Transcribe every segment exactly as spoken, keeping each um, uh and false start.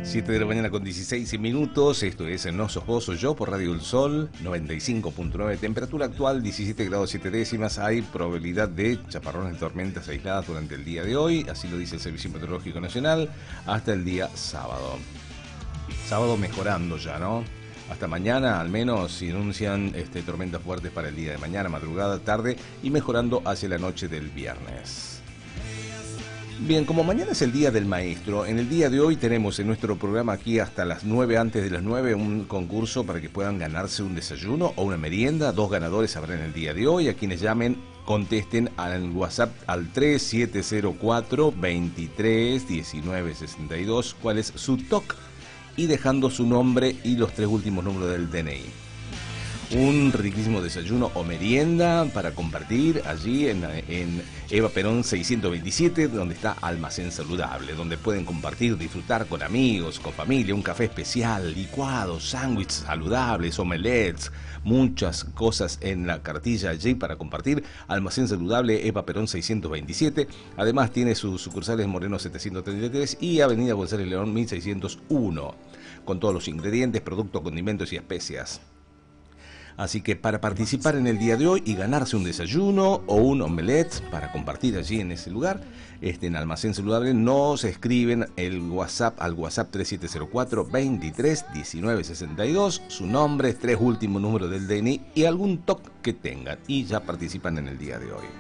siete de la mañana con dieciséis minutos, esto es No Sos Vos, Soy Yo por Radio El Sol, noventa y cinco punto nueve, temperatura actual diecisiete grados siete décimas, hay probabilidad de chaparrones de tormentas aisladas durante el día de hoy, así lo dice el Servicio Meteorológico Nacional, hasta el día sábado. Sábado mejorando ya, ¿no? Hasta mañana al menos se anuncian este, tormentas fuertes para el día de mañana, madrugada, tarde y mejorando hacia la noche del viernes. Bien, como mañana es el Día del Maestro, en el día de hoy tenemos en nuestro programa aquí hasta las nueve, antes de las nueve, un concurso para que puedan ganarse un desayuno o una merienda. Dos ganadores habrá en el día de hoy. A quienes llamen, contesten al WhatsApp al tres siete cero cuatro, veintitrés, diecinueve, sesenta y dos, cuál es su T O C, y dejando su nombre y los tres últimos números del D N I. Un riquísimo desayuno o merienda para compartir allí en, en Eva Perón seiscientos veintisiete, donde está Almacén Saludable, donde pueden compartir, disfrutar con amigos, con familia, un café especial, licuados, sándwiches saludables, omelets, muchas cosas en la cartilla allí para compartir. Almacén Saludable, Eva Perón seiscientos veintisiete. Además tiene sus sucursales Moreno setecientos treinta y tres y Avenida González León mil seiscientos uno, con todos los ingredientes, productos, condimentos y especias. Así que para participar en el día de hoy y ganarse un desayuno o un omelette para compartir allí en ese lugar, este, en Almacén Saludable, nos escriben el WhatsApp al WhatsApp tres siete cero cuatro, veintitrés, diecinueve, sesenta y dos, su nombre, tres últimos números del D N I y algún T O C que tengan, y ya participan en el día de hoy.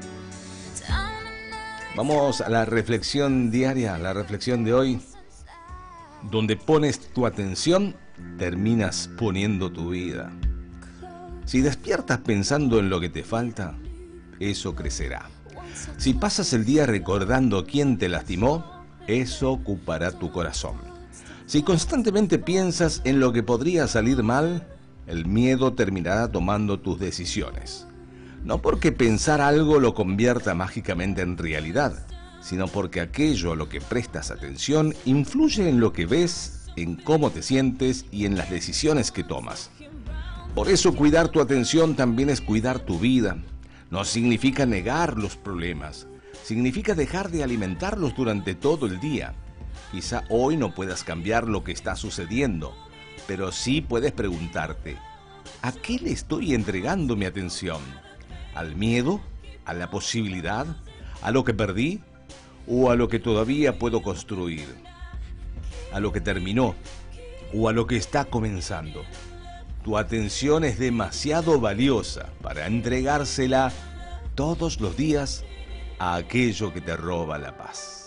Vamos a la reflexión diaria, la reflexión de hoy. Donde pones tu atención, terminas poniendo tu vida. Si despiertas pensando en lo que te falta, eso crecerá. Si pasas el día recordando quién te lastimó, eso ocupará tu corazón. Si constantemente piensas en lo que podría salir mal, el miedo terminará tomando tus decisiones. No porque pensar algo lo convierta mágicamente en realidad, sino porque aquello a lo que prestas atención influye en lo que ves, en cómo te sientes y en las decisiones que tomas. Por eso cuidar tu atención también es cuidar tu vida. No significa negar los problemas, significa dejar de alimentarlos durante todo el día. Quizá hoy no puedas cambiar lo que está sucediendo, pero sí puedes preguntarte, ¿a qué le estoy entregando mi atención? ¿Al miedo? ¿A la posibilidad? ¿A lo que perdí? ¿O a lo que todavía puedo construir? ¿A lo que terminó? ¿O a lo que está comenzando? Tu atención es demasiado valiosa para entregársela todos los días a aquello que te roba la paz.